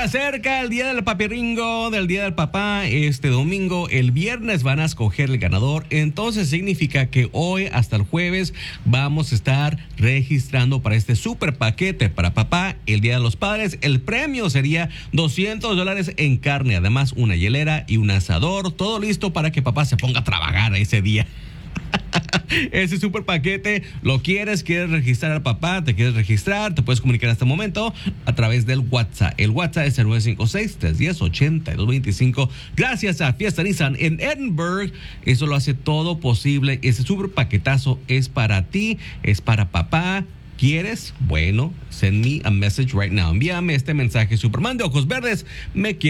acerca el día del papirringo, del día del papá, este domingo. El viernes van a escoger el ganador. Entonces significa que hoy hasta el jueves vamos a estar registrando para este super paquete para papá, el día de los padres. El premio sería $200 en carne, además una hielera y un asador. Todo listo para que papá se ponga a trabajar ese día. Ese super paquete, quieres registrar al papá, te quieres registrar, te puedes comunicar en este momento a través del WhatsApp. El WhatsApp es el 956-310-8225. Gracias a Fiesta Nissan en Edinburgh, eso lo hace todo posible. Ese super paquetazo es para ti, es para papá. ¿Quieres? Bueno, send me a message right now. Envíame este mensaje. Superman de ojos verdes, me quiere.